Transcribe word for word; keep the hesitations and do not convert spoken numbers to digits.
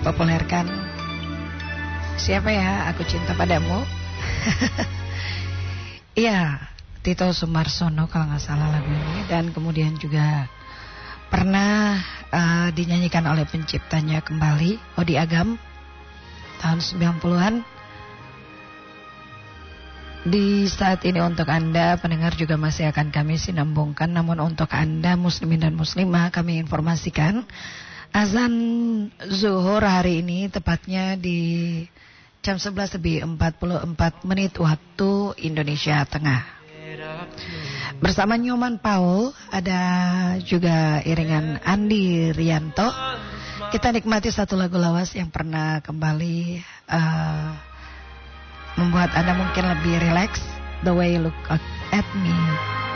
dipopulerkan. Siapa ya, Aku Cinta Padamu. Iya, Tito Sumarsono kalau nggak salah lagu ini. Dan kemudian juga pernah uh, dinyanyikan oleh penciptanya kembali, Odi Agam, tahun sembilan puluhan. Di saat ini untuk Anda pendengar juga masih akan kami sinambungkan. Namun untuk Anda muslimin dan muslimah, kami informasikan azan zuhur hari ini tepatnya di jam sebelas lebih empat puluh empat menit waktu Indonesia Tengah. Bersama Nyoman Paul, ada juga iringan Andi Rianto. Kita nikmati satu lagu lawas yang pernah kembali uh, membuat Anda mungkin lebih rileks. The Way You Look at Me.